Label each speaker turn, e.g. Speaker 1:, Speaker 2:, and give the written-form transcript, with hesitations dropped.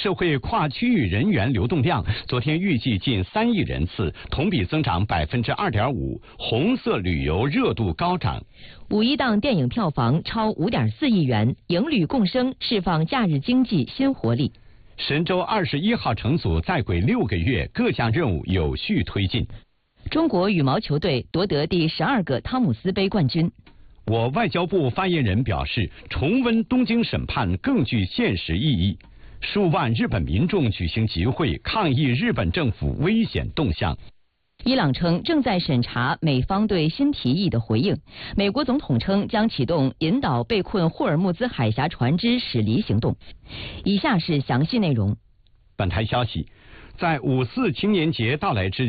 Speaker 1: 社会跨区域人员流动量昨天预计近3亿人次，同比增长2.5%，红色旅游热度高涨。
Speaker 2: 五一档电影票房超5.4亿元，影旅共生，释放假日经济新活力。
Speaker 1: 神舟21号乘组在轨6个月，各项任务有序推进。
Speaker 2: 中国羽毛球队夺得第12个汤姆斯杯冠军。
Speaker 1: 我外交部发言人表示，重温东京审判更具现实意义。数万日本民众举行集会抗议日本政府危险动向。
Speaker 2: 伊朗称正在审查美方对新提议的回应。美国总统称将启动引导被困霍尔木兹海峡船只驶离行动。以下是详细内容。
Speaker 1: 本台消息，在5·4青年节到来之